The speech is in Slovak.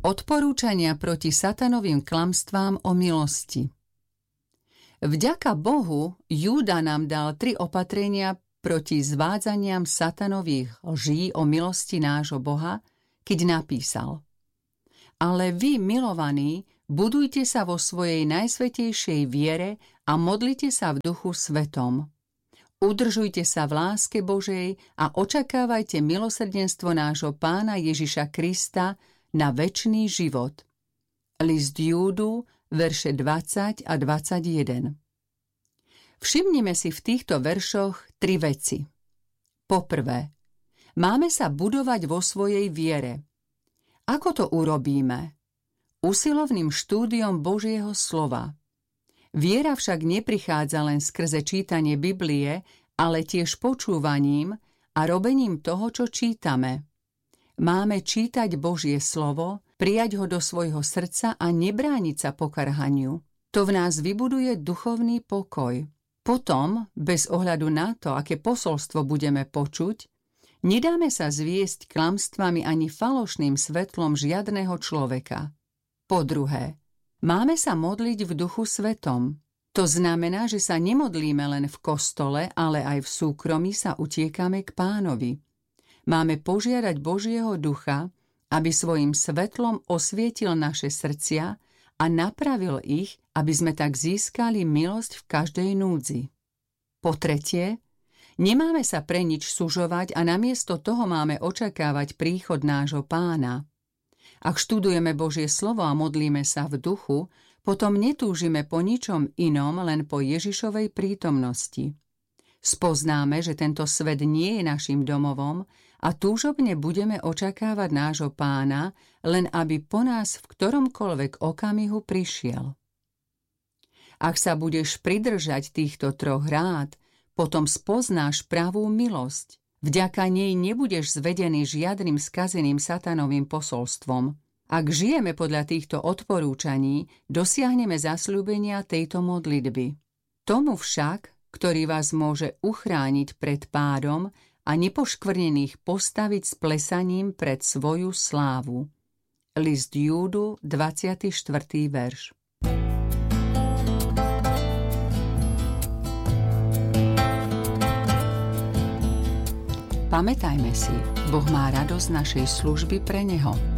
Odporúčania proti satanovým klamstvám o milosti. Vďaka Bohu Júda nám dal 3 opatrenia proti zvádzaniam satanových lží o milosti nášho Boha, keď napísal: Ale vy, milovaní, budujte sa vo svojej najsvätejšej viere a modlite sa v Duchu Svetom. Udržujte sa v láske Božej a očakávajte milosrdenstvo nášho Pána Ježiša Krista na večný život. List Júdu, verše 20 a 21. Všimnime si v týchto veršoch 3 veci. Poprvé, máme sa budovať vo svojej viere. Ako to urobíme? Usilovným štúdiom Božieho slova. Viera však neprichádza len skrze čítanie Biblie, ale tiež počúvaním a robením toho, čo čítame. Máme čítať Božie slovo, prijať ho do svojho srdca a nebrániť sa pokarhaniu. To v nás vybuduje duchovný pokoj. Potom, bez ohľadu na to, aké posolstvo budeme počuť, nedáme sa zviesť klamstvami ani falošným svetlom žiadneho človeka. Po druhé, máme sa modliť v Duchu Svetom. To znamená, že sa nemodlíme len v kostole, ale aj v súkromí sa utiekame k Pánovi. Máme požiadať Božieho ducha, aby svojim svetlom osvietil naše srdcia a napravil ich, aby sme tak získali milosť v každej núdzi. Po tretie, nemáme sa pre nič sužovať a namiesto toho máme očakávať príchod nášho Pána. Ak študujeme Božie slovo a modlíme sa v duchu, potom netúžime po ničom inom, len po Ježišovej prítomnosti. Spoznáme, že tento svet nie je našim domovom a túžobne budeme očakávať nášho Pána, len aby po nás v ktoromkoľvek okamihu prišiel. Ak sa budeš pridržať týchto 3 rád, potom spoznáš pravú milosť. Vďaka nej nebudeš zvedený žiadnym skazeným satanovým posolstvom. Ak žijeme podľa týchto odporúčaní, dosiahneme zasľúbenia tejto modlitby. Tomu však, ktorý vás môže uchrániť pred pádom a nepoškvrnených postaviť s plesaním pred svoju slávu. List Júdu, 24. verš. Pamätajme si, Boh má radosť našej služby pre Neho.